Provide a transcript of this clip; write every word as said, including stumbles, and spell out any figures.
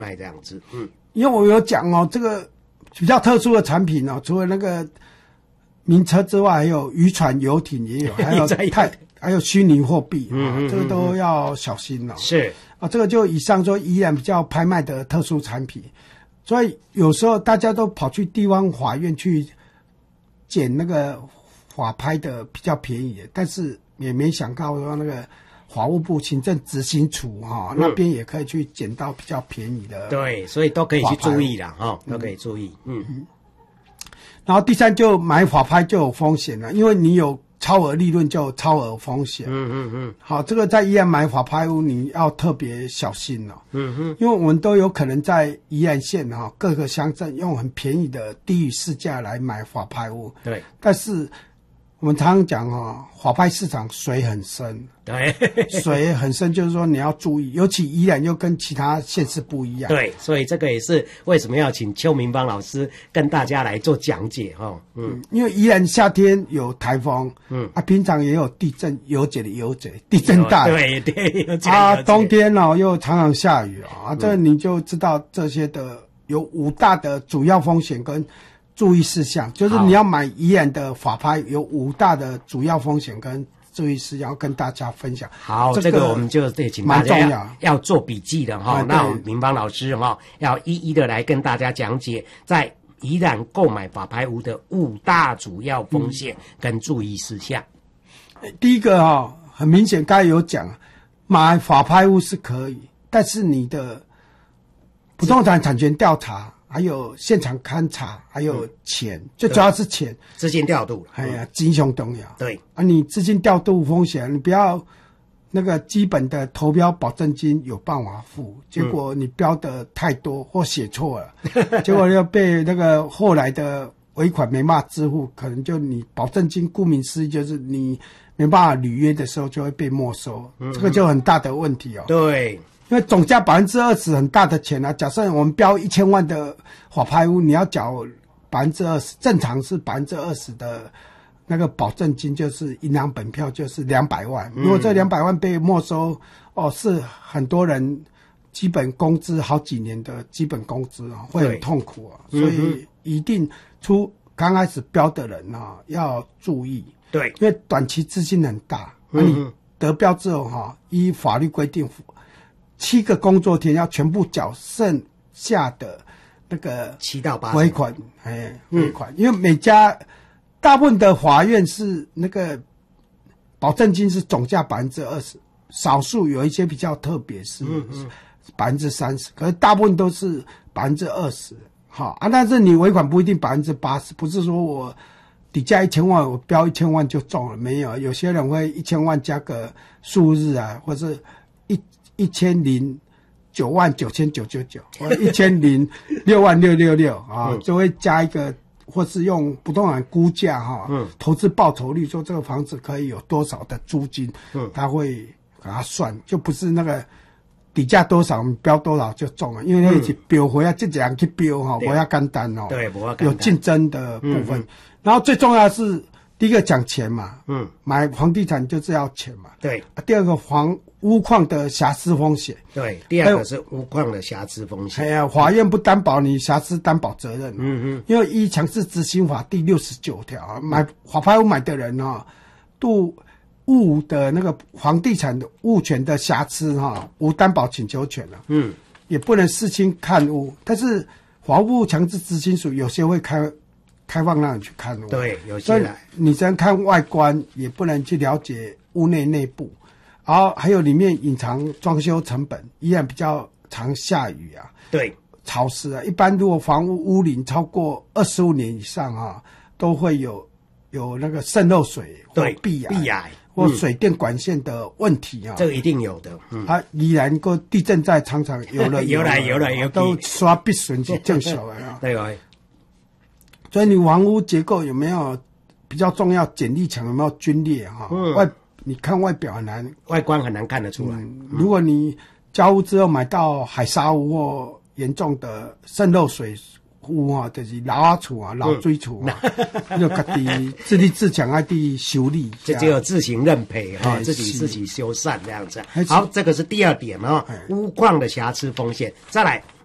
卖这样子。嗯， 因为我有讲哦，这个比较特殊的产品哦，除了那个名车之外，还有渔船、游艇也有，还有太还有虚拟货币，嗯嗯嗯，这个都要小心哦。 是啊，这个就以上说依然比较拍卖的特殊产品，所以有时候大家都跑去地方法院去捡那个法拍的比较便宜的，但是也没想到说那个法务部行政执行处哈、哦嗯、那边也可以去捡到比较便宜的， 对，所以都可以去注意啦，哈、哦，都可以注意，嗯。嗯， 然后第三，就买法拍就有风险了，因为你有超额利润就有超额风险。嗯嗯嗯。好，这个在宜兰买法拍屋你要特别小心了、哦。嗯嗯。因为我们都有可能在宜兰县哈、哦、各个乡镇用很便宜的低于市价来买法拍屋。对。但是我们常常讲哦，法拍市场水很深。对，水很深，就是说你要注意，尤其宜兰又跟其他县市不一样。对， 所以这个也是为什么要请邱明邦老师跟大家来做讲解哈。嗯， 嗯，因为宜兰夏天有台风，嗯啊，平常也有地震，有解的有解，地震大。对对，有解啊，冬天哦又常常下雨啊，这你就知道这些的有五大的主要风险跟注意事项，就是你要买宜兰的法拍有五大的主要风险跟注意事项，要跟大家分享。 好，这个、这个我们就得请大家要要做笔记的哈。那我们明邦老师哈要一一的来跟大家讲解，在宜兰购买法拍屋的五大主要风险跟注意事项。 嗯、第一个哈、哦，很明显，刚才有讲，买法拍屋是可以，但是你的不动产产权调查。还有现场勘查，还有钱，嗯、最主要是钱， 资金调度。 哎呀，金相重要。 对啊，你资金调度风险，你不要那个基本的投标保证金有办法付，结果你标的太多或写错了，嗯、结果要被那个后来的尾款没办法支付，可能就你保证金顾名思义就是你没办法履约的时候就会被没收，嗯、这个就很大的问题哦。 对。 因为总价百分之二十很大的钱啊，假设我们标一千万的法拍屋，你要缴百分之二十，正常是百分之二十的那个保证金，就是银行本票就是两百万。如果这两百万被没收，哦，是很多人基本工资好几年的基本工资啊，会很痛苦啊。所以一定出刚开始标的人啊要注意，对，因为短期资金很大，那、嗯、你得标之后哈，依法律规定。七个工作天要全部缴剩下的那个七到八尾款，哎，尾款，因为每家大部分的法院是那个保证金是总价百分之二十，少数有一些比较特别是百分之三十，可是大部分都是百分之二十，好啊，但是你尾款不一定百分之八十，不是说我底价一千万我标一千万就中了，没有，有些人会一千万加个数日啊，或是一。一千零九万九千九九九，或一千零六万六六六啊，就会加一个，或是用不动产估价哈，嗯，投资报酬率，说这个房子可以有多少的租金，嗯，他会给他算，就不是那个底价多少标多少就中了，因为那一起标回要这样去标哈，不要简单哦，对，不要有竞争的部分，嗯嗯、然后最重要的是第一个讲钱嘛，嗯，买房地产就是要钱嘛，对，啊、第二个房。屋况的瑕疵风险， 对，第二个是屋况的瑕疵风险。 哎呀，法院不担保你瑕疵担保责任，嗯嗯，因为依强制执行法第六十九条，买法拍屋买的人啊，对物的那个房地产的物权的瑕疵哈，无担保请求权了，嗯，也不能视亲看屋，但是法务部强制执行署有些会开开放让你去看屋，对，有些来，你只能看外观，也不能去了解屋内内部。然后还有里面隐藏装修成本，依然比较常下雨啊，对，潮湿啊。一般如果房屋屋龄超过二十五年以上啊，都会有有那个渗漏水或壁癌、壁癌或水电管线的问题啊。 这个一定有的。嗯、 啊，宜兰个地震在常常有了有来有来有都刷必损是正小的啊。 对哦。 所以你房屋结构有没有比较重要？剪力墙有没有龟裂哈？嗯、外你看外表很难， 外观很难看得出来。 嗯、如果你交屋之后买到海沙屋或严重的渗漏水屋啊，就是老阿厝啊、老水厝啊，就自己自立自强，爱地修理， 这只有自行认赔哈、哦，自己自己修缮这样子。好，这个是第二点哦，屋况的瑕疵风险。再来，